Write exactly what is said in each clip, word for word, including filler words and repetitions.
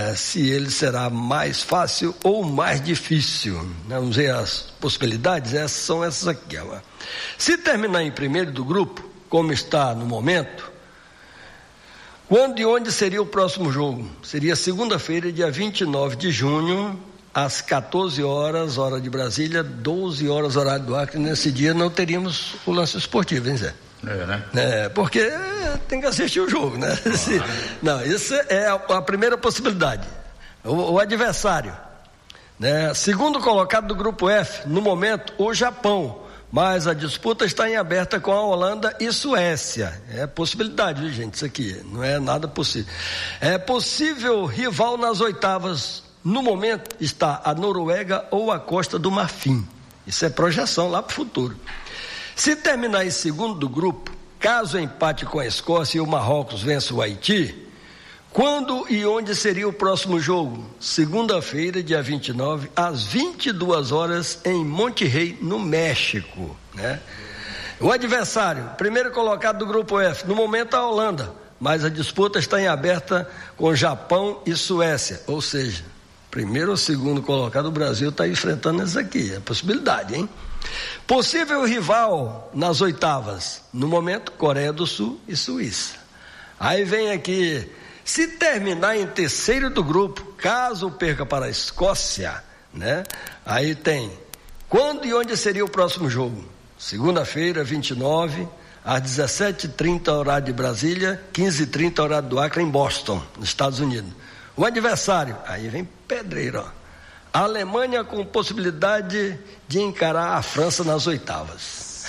né, se ele será mais fácil ou mais difícil. Vamos ver as possibilidades, essas são essas aqui. Ó. Se terminar em primeiro do grupo, como está no momento, quando e onde seria o próximo jogo? Seria segunda-feira, dia vinte e nove de junho, às quatorze horas, hora de Brasília, doze horas, horário do Acre. Nesse dia não teríamos o lance esportivo, hein, Zé? É, né? É, porque tem que assistir o jogo, né? Ah. Se, não, isso é a, a primeira possibilidade. O, o adversário, né? Segundo colocado do grupo F, no momento, o Japão, mas a disputa está em aberta com a Holanda e Suécia. É possibilidade, viu, gente? Isso aqui não é nada possível. É possível rival nas oitavas. No momento está a Noruega ou a Costa do Marfim. Isso é projeção lá para o futuro. Se terminar em segundo do grupo, caso empate com a Escócia e o Marrocos vença o Haiti, quando e onde seria o próximo jogo? Segunda-feira, dia vinte e nove, às vinte e duas horas, em Monterrey, no México, né? O adversário, primeiro colocado do grupo F, no momento a Holanda, mas a disputa está em aberta com Japão e Suécia, ou seja, primeiro ou segundo colocado, o Brasil está enfrentando isso aqui, é possibilidade, hein? Possível rival nas oitavas, no momento, Coreia do Sul e Suíça. Aí vem aqui, se terminar em terceiro do grupo, caso perca para a Escócia, né? Aí tem, quando e onde seria o próximo jogo? Segunda-feira, vinte e nove, às dezessete e trinta, horário de Brasília, quinze e trinta, horário do Acre, em Boston, nos Estados Unidos. O adversário, aí vem pedreiro, ó. A Alemanha com possibilidade de encarar a França nas oitavas.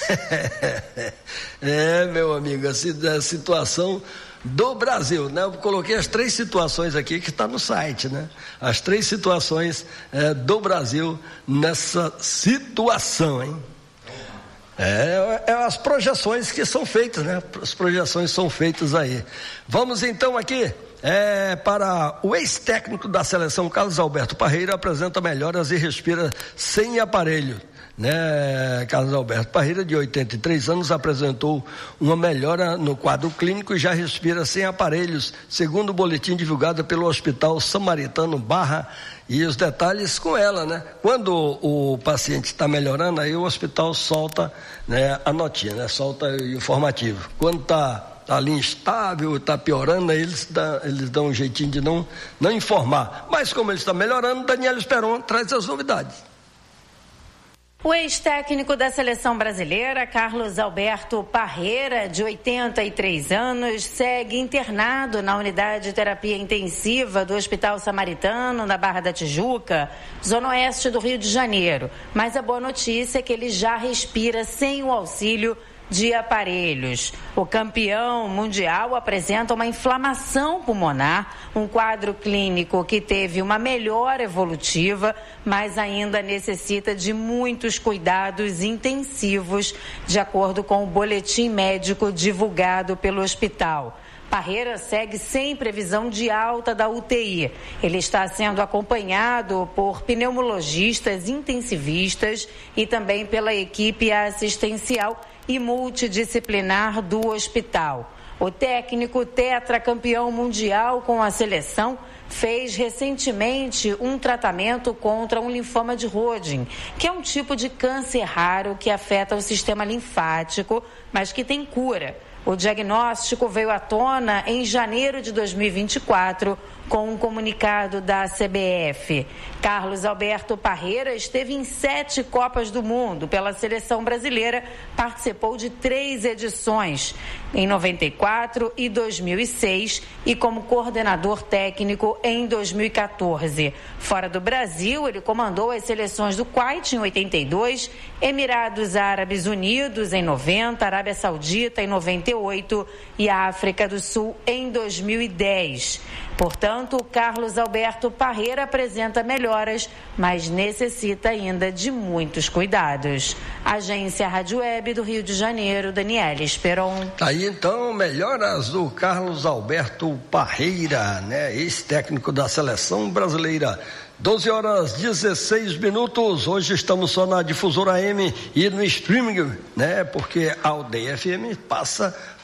É, meu amigo, a situação do Brasil, né? Eu coloquei as três situações aqui que está no site, né? As três situações é, do Brasil nessa situação, hein? É, é as projeções que são feitas, né? As projeções são feitas aí. Vamos então aqui é, para o ex-técnico da seleção, Carlos Alberto Parreira, apresenta melhoras e respira sem aparelho, né? Carlos Alberto Parreira, de oitenta e três anos, apresentou uma melhora no quadro clínico e já respira sem aparelhos, segundo o boletim divulgado pelo Hospital Samaritano Barra. E os detalhes com ela, né? Quando o, o paciente está melhorando, aí o hospital solta, né, a notinha, né? Solta o informativo. Quando está tá ali instável, está piorando, aí eles, dá, eles dão um jeitinho de não, não informar. Mas como ele está melhorando, Daniel Esperon traz as novidades. O ex-técnico da seleção brasileira, Carlos Alberto Parreira, de oitenta e três anos, segue internado na unidade de terapia intensiva do Hospital Samaritano, na Barra da Tijuca, zona oeste do Rio de Janeiro. Mas a boa notícia é que ele já respira sem o auxílio de aparelhos. O campeão mundial apresenta uma inflamação pulmonar, um quadro clínico que teve uma melhora evolutiva, mas ainda necessita de muitos cuidados intensivos, de acordo com o boletim médico divulgado pelo hospital. Parreira segue sem previsão de alta da U T I. Ele está sendo acompanhado por pneumologistas intensivistas e também pela equipe assistencial e multidisciplinar do hospital. O técnico tetracampeão mundial com a seleção fez recentemente um tratamento contra um linfoma de Hodgkin, que é um tipo de câncer raro que afeta o sistema linfático, mas que tem cura. O diagnóstico veio à tona em janeiro de dois mil e vinte e quatro, com um comunicado da C B F. Carlos Alberto Parreira esteve em sete Copas do Mundo pela seleção brasileira, participou de três edições, em noventa e quatro e dois mil e seis, e como coordenador técnico em dois mil e quatorze. Fora do Brasil, ele comandou as seleções do Kuwait em oitenta e dois, Emirados Árabes Unidos em noventa, Arábia Saudita em noventa e oito e a África do Sul em dois mil e dez. Portanto, Carlos Alberto Parreira apresenta melhoras, mas necessita ainda de muitos cuidados. Agência Rádio Web do Rio de Janeiro, Daniela Esperon. Tá aí então, melhoras do Carlos Alberto Parreira, né? Ex-técnico da seleção brasileira. doze horas e dezesseis minutos. Hoje estamos só na Difusora A M e no streaming, né? Porque a Aldeia F M passa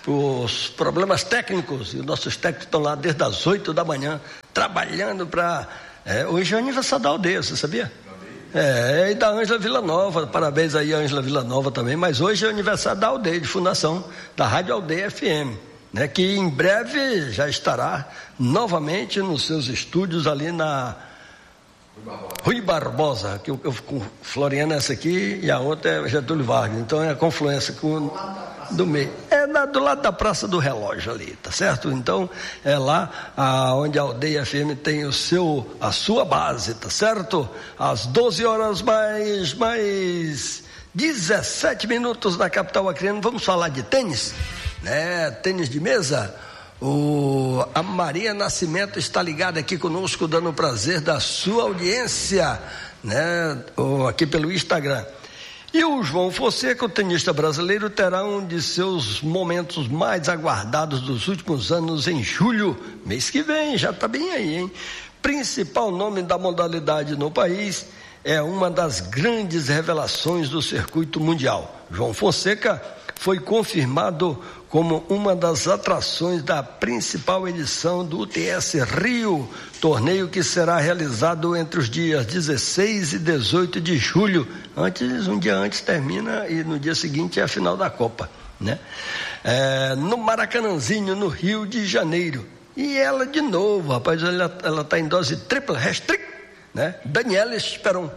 os problemas técnicos, e os nossos técnicos estão lá desde as oito da manhã, trabalhando para... É, hoje é aniversário da aldeia, você sabia? É, e da Ângela Villanova, parabéns aí a Ângela Villanova também, mas hoje é aniversário da aldeia, de fundação da Rádio Aldeia F M, né, que em breve já estará novamente nos seus estúdios ali na Rui Barbosa, que eu, eu com Floriana essa aqui e a outra é Getúlio Vargas, então é a confluência com do meio, é na, do lado da Praça do Relógio ali, tá certo? Então é lá a, onde a Aldeia F M tem o seu, a sua base, tá certo? Às doze horas mais, mais dezessete minutos na capital acreana, vamos falar de tênis, né? Tênis de mesa. O, a Maria Nascimento está ligada aqui conosco, dando o prazer da sua audiência, né? O, aqui pelo Instagram. E o João Fonseca, o tenista brasileiro, terá um de seus momentos mais aguardados dos últimos anos em julho, mês que vem, já está bem aí, hein? Principal nome da modalidade no país, é uma das grandes revelações do circuito mundial. João Fonseca foi confirmado como uma das atrações da principal edição do U T S Rio, torneio que será realizado entre os dias dezesseis e dezoito de julho. Antes, um dia antes termina e no dia seguinte é a final da Copa, né? É, no Maracanãzinho, no Rio de Janeiro. E ela de novo, rapaz, ela ela está em dose tripla, hashtag, né? Daniela Esperon.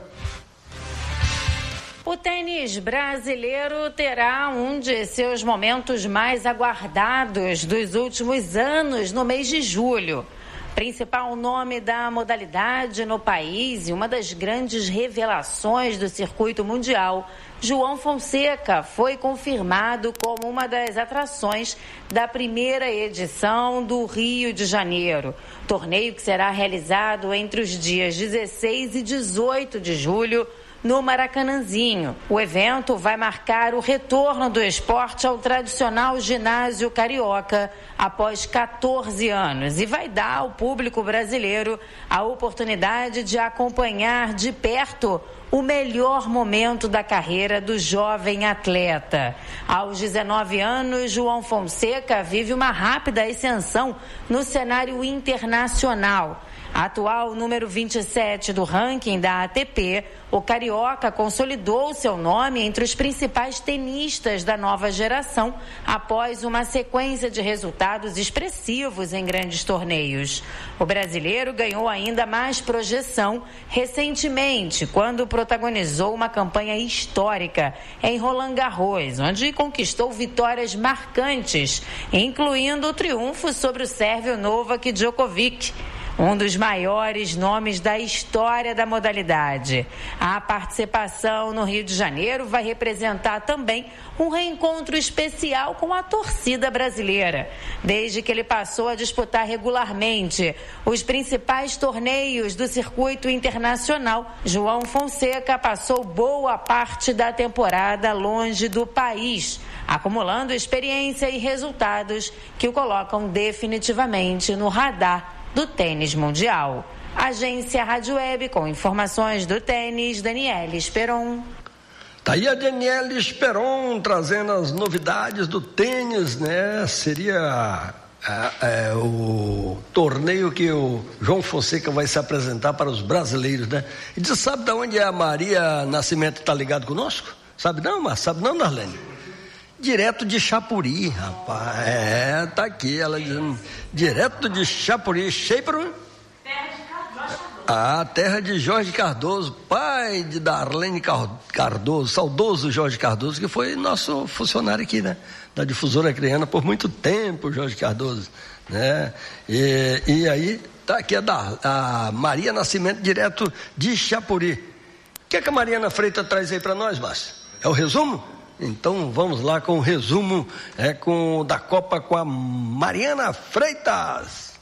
O tênis brasileiro terá um de seus momentos mais aguardados dos últimos anos no mês de julho. Principal nome da modalidade no país e uma das grandes revelações do circuito mundial, João Fonseca foi confirmado como uma das atrações da primeira edição do Rio de Janeiro. Torneio que será realizado entre os dias dezesseis e dezoito de julho, no Maracanãzinho. O evento vai marcar o retorno do esporte ao tradicional ginásio carioca após quatorze anos e vai dar ao público brasileiro a oportunidade de acompanhar de perto o melhor momento da carreira do jovem atleta. Aos dezenove anos, João Fonseca vive uma rápida ascensão no cenário internacional. Atual número vinte e sete do ranking da A T P, o carioca consolidou seu nome entre os principais tenistas da nova geração após uma sequência de resultados expressivos em grandes torneios. O brasileiro ganhou ainda mais projeção recentemente, quando protagonizou uma campanha histórica em Roland Garros, onde conquistou vitórias marcantes, incluindo o triunfo sobre o sérvio Novak Djokovic, um dos maiores nomes da história da modalidade. A participação no Rio de Janeiro vai representar também um reencontro especial com a torcida brasileira. Desde que ele passou a disputar regularmente os principais torneios do circuito internacional, João Fonseca passou boa parte da temporada longe do país, acumulando experiência e resultados que o colocam definitivamente no radar do tênis mundial. Agência Rádio Web com informações do tênis, Daniela Esperon. Tá aí a Daniela Esperon trazendo as novidades do tênis, né? Seria é, é, o torneio que o João Fonseca vai se apresentar para os brasileiros, né? E você sabe de onde a Maria Nascimento tá ligado conosco? Sabe não, mas sabe não, Darlene? Direto de Chapuri, rapaz. É, tá aqui, ela dizendo. Direto de Chapuri, Shaper. Terra de Jorge Cardoso. Ah, terra de Jorge Cardoso, pai de Darlene Cardoso, saudoso Jorge Cardoso, que foi nosso funcionário aqui, né? Da difusora acreana por muito tempo, Jorge Cardoso, né? E, e aí, tá aqui a, da, a Maria Nascimento, direto de Chapuri. O que é que a Mariana Freitas traz aí para nós, Márcio? É o resumo? Então vamos lá com o resumo é, com, da Copa com a Mariana Freitas.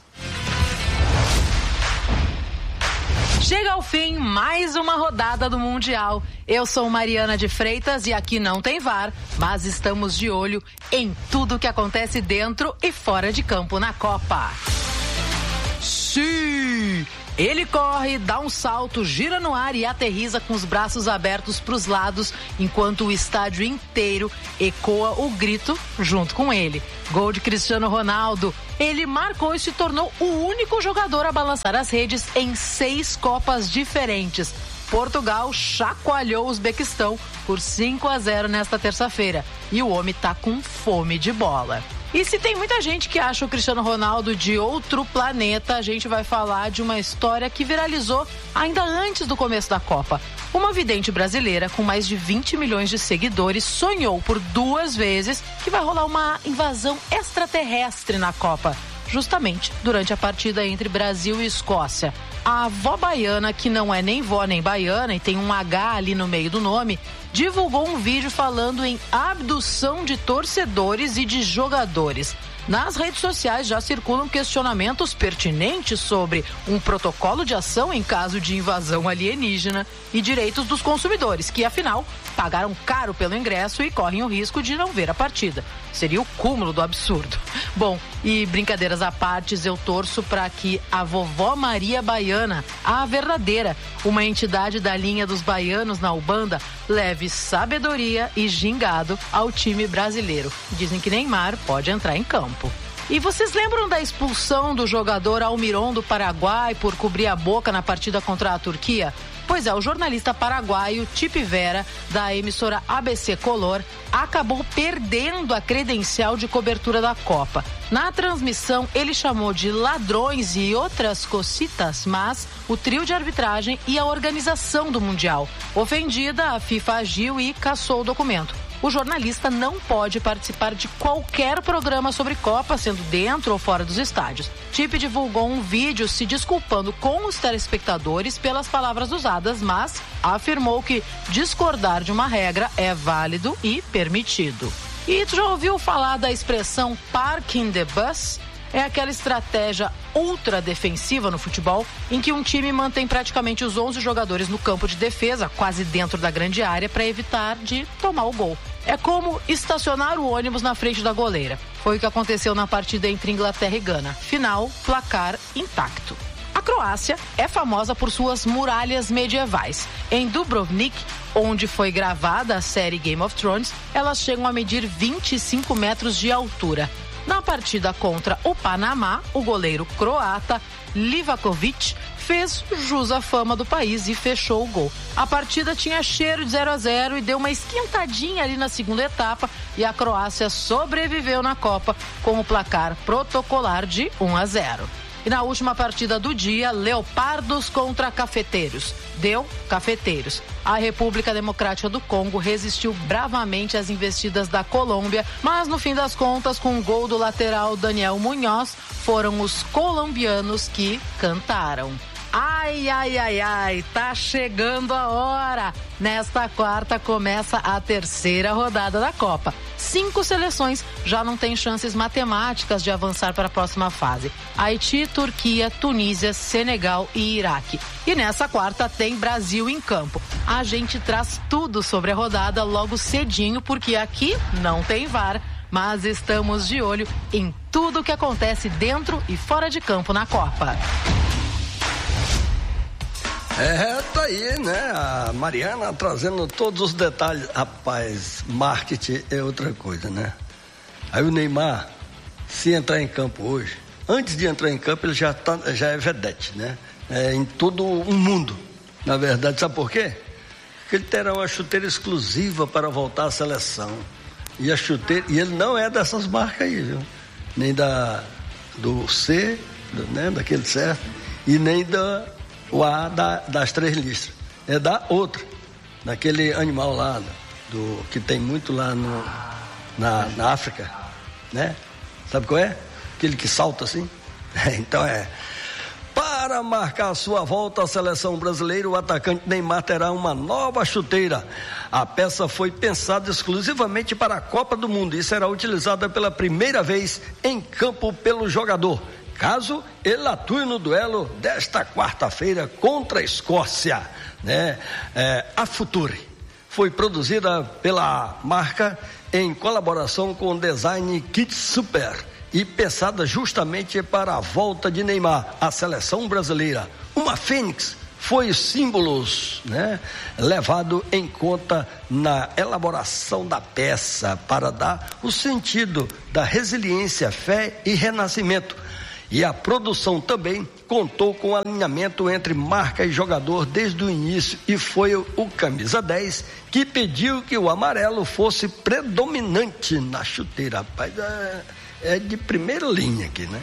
Chega ao fim mais uma rodada do Mundial. Eu sou Mariana de Freitas e aqui não tem V A R, mas estamos de olho em tudo que acontece dentro e fora de campo na Copa. Sim! Ele corre, dá um salto, gira no ar e aterriza com os braços abertos para os lados, enquanto o estádio inteiro ecoa o grito junto com ele. Gol de Cristiano Ronaldo. Ele marcou e se tornou o único jogador a balançar as redes em seis Copas diferentes. Portugal chacoalhou o Uzbequistão por cinco a zero nesta terça-feira. E o homem tá com fome de bola. E se tem muita gente que acha o Cristiano Ronaldo de outro planeta, a gente vai falar de uma história que viralizou ainda antes do começo da Copa. Uma vidente brasileira com mais de vinte milhões de seguidores sonhou por duas vezes que vai rolar uma invasão extraterrestre na Copa, justamente durante a partida entre Brasil e Escócia. A avó baiana, que não é nem vó nem baiana e tem um H ali no meio do nome, divulgou um vídeo falando em abdução de torcedores e de jogadores. Nas redes sociais já circulam questionamentos pertinentes sobre um protocolo de ação em caso de invasão alienígena e direitos dos consumidores, que afinal pagaram caro pelo ingresso e correm o risco de não ver a partida. Seria o cúmulo do absurdo. Bom, e brincadeiras à parte, eu torço para que a vovó Maria Baiana, a verdadeira, uma entidade da linha dos baianos na Ubanda, leve sabedoria e gingado ao time brasileiro. Dizem que Neymar pode entrar em campo. E vocês lembram da expulsão do jogador Almiron do Paraguai por cobrir a boca na partida contra a Turquia? Pois é, o jornalista paraguaio Tipe Vera, da emissora A B C Color, acabou perdendo a credencial de cobertura da Copa. Na transmissão, ele chamou de ladrões e outras cocitas, mas o trio de arbitragem e a organização do Mundial. Ofendida, a FIFA agiu e cassou o documento. O jornalista não pode participar de qualquer programa sobre Copa, sendo dentro ou fora dos estádios. Tipe divulgou um vídeo se desculpando com os telespectadores pelas palavras usadas, mas afirmou que discordar de uma regra é válido e permitido. E tu já ouviu falar da expressão parking the bus? É aquela estratégia ultra defensiva no futebol em que um time mantém praticamente os onze jogadores no campo de defesa, quase dentro da grande área, para evitar de tomar o gol. É como estacionar o ônibus na frente da goleira. Foi o que aconteceu na partida entre Inglaterra e Gana. Final, placar intacto. A Croácia é famosa por suas muralhas medievais. Em Dubrovnik, onde foi gravada a série Game of Thrones, elas chegam a medir vinte e cinco metros de altura. Na partida contra o Panamá, o goleiro croata Livakovic fez jus à fama do país e fechou o gol. A partida tinha cheiro de zero a zero e deu uma esquentadinha ali na segunda etapa e a Croácia sobreviveu na Copa com o placar protocolar de um a zero. E na última partida do dia, Leopardos contra Cafeteiros. Deu Cafeteiros. A República Democrática do Congo resistiu bravamente às investidas da Colômbia, mas no fim das contas, com o gol do lateral Daniel Munhoz, foram os colombianos que cantaram. Ai, ai, ai, ai, tá chegando a hora. Nesta quarta começa a terceira rodada da Copa. Cinco seleções já não têm chances matemáticas de avançar para a próxima fase. Haiti, Turquia, Tunísia, Senegal e Iraque. E nessa quarta tem Brasil em campo. A gente traz tudo sobre a rodada logo cedinho, porque aqui não tem V A R, mas estamos de olho em tudo que acontece dentro e fora de campo na Copa. É, tá aí, né? A Mariana trazendo todos os detalhes. Rapaz, marketing é outra coisa, né? Aí o Neymar, se entrar em campo hoje, antes de entrar em campo, ele já, tá, já é vedete, né? É, em todo o mundo. Na verdade, sabe por quê? Porque ele terá uma chuteira exclusiva para voltar à seleção. E a chuteira, e ele não é dessas marcas aí, viu? Nem da do C, do, né? Daquele certo, e nem da o A da, das três listras. É da outra, daquele animal lá, do, que tem muito lá no, na, na África, né? Sabe qual é? Aquele que salta assim. Então é. Para marcar sua volta à seleção brasileira, o atacante Neymar terá uma nova chuteira. A peça foi pensada exclusivamente para a Copa do Mundo e será utilizada pela primeira vez em campo pelo jogador, caso ele atue no duelo desta quarta-feira contra a Escócia, né? É, a Future foi produzida pela marca em colaboração com o Design Kit Super e pensada justamente para a volta de Neymar à seleção brasileira. Uma Puma Fênix foi símbolos, né, levado em conta na elaboração da peça para dar o sentido da resiliência, fé e renascimento. E a produção também contou com alinhamento entre marca e jogador desde o início, e foi o camisa dez que pediu que o amarelo fosse predominante na chuteira. Rapaz, é, é de primeira linha aqui, né?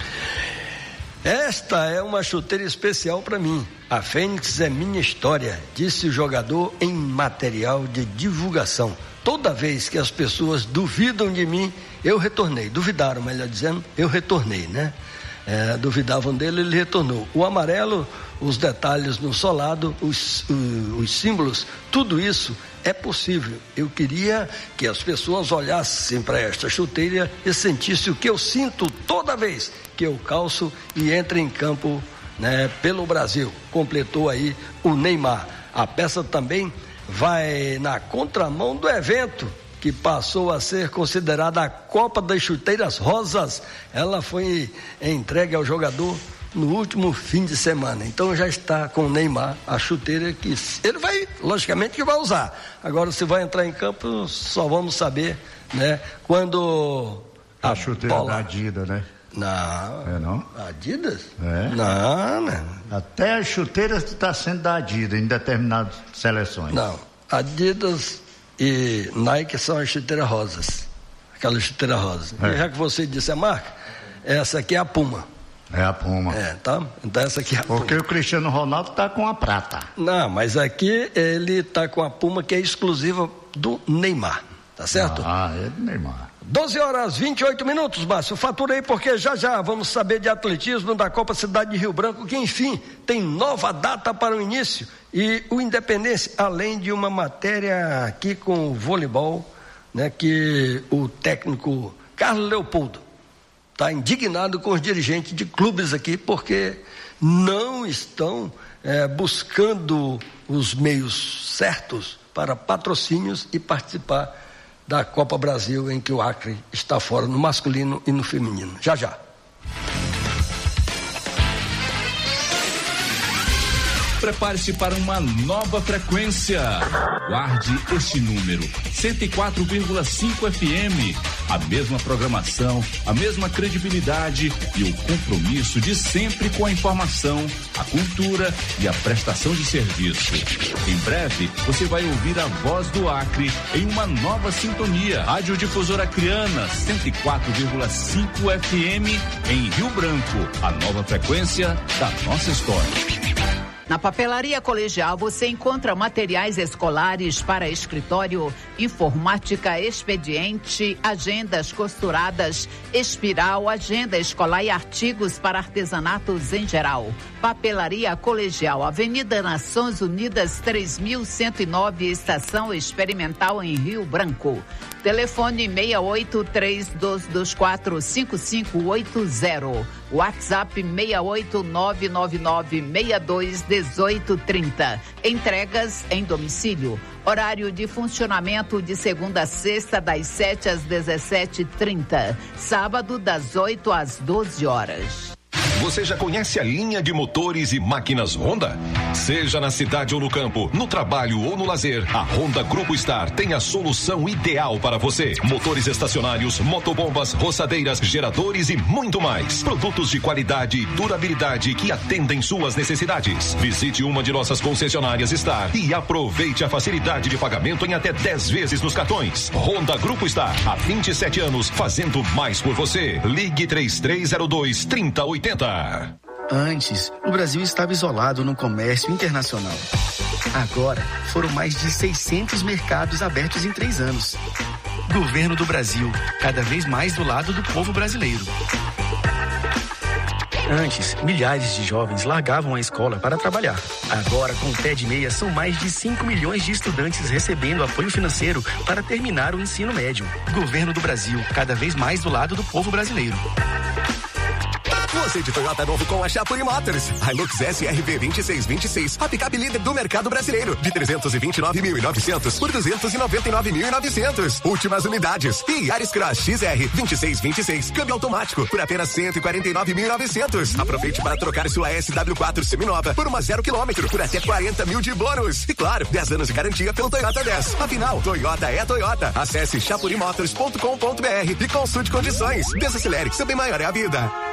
Esta é uma chuteira especial para mim. A Fênix é minha história, disse o jogador em material de divulgação. Toda vez que as pessoas duvidam de mim, eu retornei. Duvidaram, melhor dizendo, eu retornei, né? É, duvidavam dele, ele retornou. O amarelo, os detalhes no solado, os, os, os símbolos, tudo isso é possível. Eu queria que as pessoas olhassem para esta chuteira e sentissem o que eu sinto toda vez que eu calço e entro em campo, né, pelo Brasil. Completou aí o Neymar. A peça também vai na contramão do evento, que passou a ser considerada a Copa das Chuteiras Rosas. Ela foi entregue ao jogador no último fim de semana. Então já está com o Neymar a chuteira que ele vai, logicamente que vai usar. Agora, se vai entrar em campo, só vamos saber, né, quando a, a chuteira bola... da Adidas, né? Não. É não? Adidas? É. Não, não. Até as chuteiras está sendo da Adidas em determinadas seleções. Não. Adidas e Nike são as chuteiras rosas. Aquela chuteira rosa. É. E já que você disse a marca, essa aqui é a Puma. É a Puma. É, tá? Então essa aqui é a Puma. Porque o Cristiano Ronaldo tá com a prata. Não, mas aqui ele tá com a Puma, que é exclusiva do Neymar. Tá certo? Ah, é do Neymar. doze horas e vinte e oito minutos, Márcio. Faturei porque já já vamos saber de atletismo da Copa Cidade de Rio Branco, que enfim tem nova data para o início. E o Independência, além de uma matéria aqui com o voleibol, né, que o técnico Carlos Leopoldo está indignado com os dirigentes de clubes aqui, porque não estão é, buscando os meios certos para patrocínios e participar da Copa Brasil, em que o Acre está fora no masculino e no feminino. Já, já. Prepare-se para uma nova frequência. Guarde este número, cento e quatro vírgula cinco F M. A mesma programação, a mesma credibilidade e o compromisso de sempre com a informação, a cultura e a prestação de serviço. Em breve, você vai ouvir a voz do Acre em uma nova sintonia. Rádio Difusora Acreana, cento e quatro vírgula cinco F M em Rio Branco. A nova frequência da nossa história. Na Papelaria Colegial você encontra materiais escolares para escritório, informática, expediente, agendas costuradas, espiral, agenda escolar e artigos para artesanatos em geral. Papelaria Colegial, Avenida Nações Unidas três mil cento e nove, Estação Experimental em Rio Branco. Telefone seis oito três dois dois quatro cinco cinco oito zero. WhatsApp seis oito nove nove nove seis dois um oito três zero. Entregas em domicílio. Horário de funcionamento de segunda a sexta, das sete às dezessete e trinta. Sábado, das oito às doze horas. Você já conhece a linha de motores e máquinas Honda? Seja na cidade ou no campo, no trabalho ou no lazer, a Honda Grupo Star tem a solução ideal para você. Motores estacionários, motobombas, roçadeiras, geradores e muito mais. Produtos de qualidade e durabilidade que atendem suas necessidades. Visite uma de nossas concessionárias Star e aproveite a facilidade de pagamento em até dez vezes nos cartões. Honda Grupo Star, há vinte e sete anos, fazendo mais por você. Ligue três três zero dois, três zero oito zero. Antes, o Brasil estava isolado no comércio internacional. Agora, foram mais de seiscentos mercados abertos em três anos. Governo do Brasil, cada vez mais do lado do povo brasileiro. Antes, milhares de jovens largavam a escola para trabalhar. Agora, com o Pé de Meia, são mais de cinco milhões de estudantes recebendo apoio financeiro para terminar o ensino médio. Governo do Brasil, cada vez mais do lado do povo brasileiro. Você de Toyota novo com a Chapuri Motors. Hilux S R V vinte e seis vinte e seis, a picape líder do mercado brasileiro, de trezentos e vinte e nove mil e novecentos por duzentos e noventa e nove mil e novecentos. Últimas unidades. E Yaris Cross X R vinte e seis vinte e seis, câmbio automático, por apenas cento e quarenta e nove mil e novecentos. Aproveite para trocar sua S W quatro seminova por uma zero quilômetro por até quarenta mil de bônus. E claro, dez anos de garantia pelo Toyota dez. Afinal, Toyota é Toyota. Acesse chapurimotors ponto com ponto br e consulte condições. Desacelere, seu bem maior é a vida.